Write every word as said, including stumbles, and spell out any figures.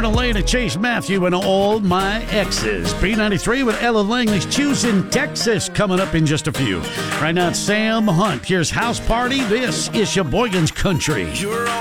Lorna Lane and Chase Matthew and All My Exes. B ninety-three with Ella Langley's Choosing Texas coming up in just a few. Right now it's Sam Hunt. Here's House Party. This is Sheboygan's Country. You're